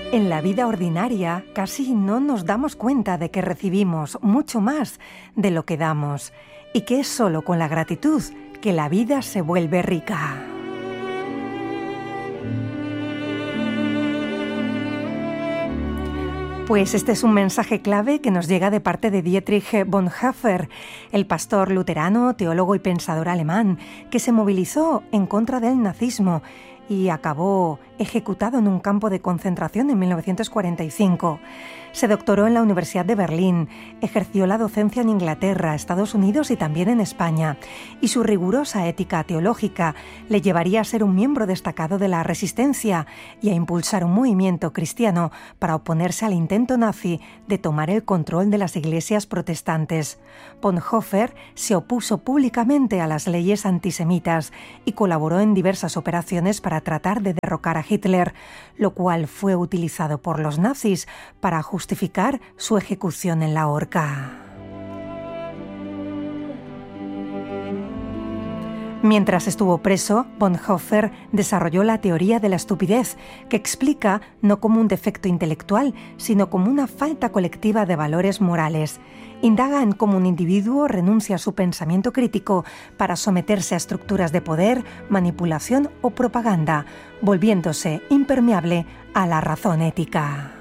En la vida ordinaria casi no nos damos cuenta de que recibimos mucho más de lo que damos y que es solo con la gratitud que la vida se vuelve rica. Pues este es un mensaje clave que nos llega de parte de Dietrich Bonhoeffer, el pastor luterano, teólogo y pensador alemán, que se movilizó en contra del nazismo y acabó ejecutado en un campo de concentración en 1945. Se doctoró en la Universidad de Berlín, ejerció la docencia en Inglaterra, Estados Unidos y también en España, y su rigurosa ética teológica le llevaría a ser un miembro destacado de la Resistencia y a impulsar un movimiento cristiano para oponerse al intento nazi de tomar el control de las iglesias protestantes. Bonhoeffer se opuso públicamente a las leyes antisemitas y colaboró en diversas operaciones para tratar de derrocar a Hitler, lo cual fue utilizado por los nazis para justificar su ejecución en la horca. Mientras estuvo preso, Bonhoeffer desarrolló la teoría de la estupidez, que explica no como un defecto intelectual, sino como una falta colectiva de valores morales. Indaga en cómo un individuo renuncia a su pensamiento crítico para someterse a estructuras de poder, manipulación o propaganda, volviéndose impermeable a la razón ética.